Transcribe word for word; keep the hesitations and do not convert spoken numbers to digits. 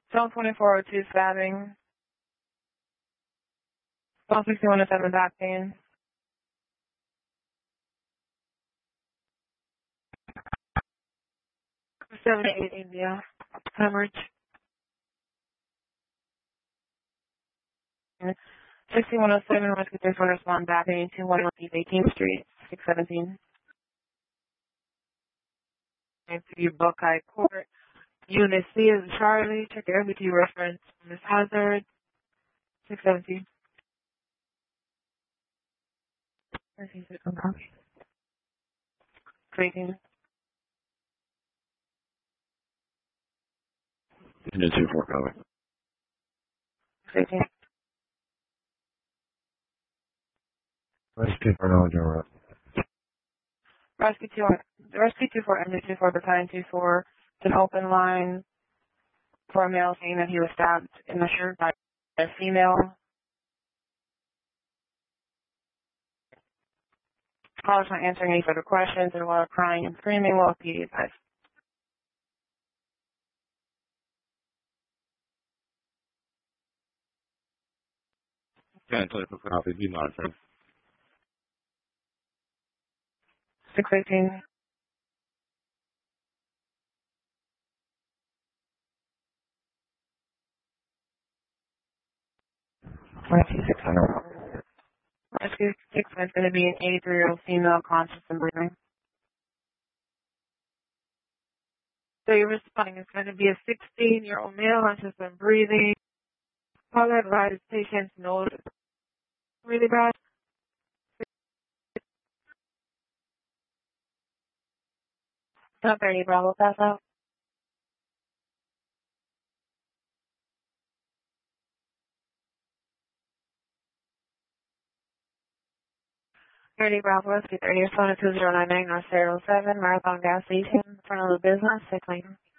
Zone twenty-four oh two stabbing. Zone sixty-one oh seven back pain. seven eight India. Hemorrhage. sixty-one oh seven Rescue three four respond back pain. two one one East eighteenth Street. six seventeen. And to you, Buckeye Court. Unit C is Charlie. Check the M B T reference. Miss Hazard. six seventeen. Creating. Unit two four cover. Creating. Rescue for knowledge over. Rescue two, Rescue two four, M D two four, Battalion two four. It's an open line for a male saying that he was stabbed in the shirt by a female. Caller's not answering any further questions. There's a lot of crying and screaming while P D advised. ten twenty-four copy. Be monitoring. six eighteen. Rescue six hundred. Rescue six is going to be an eighty-three-year-old female conscious and breathing. So you're responding. It's going to be a sixteen-year-old male conscious and breathing. Caller advised patients know really bad. Not thirty, Bravo, pass out. thirty, Bravo, Rescue thirty, Persona two zero nine nine, North zero seven, Marathon Gas Station, in front of the business, cycling.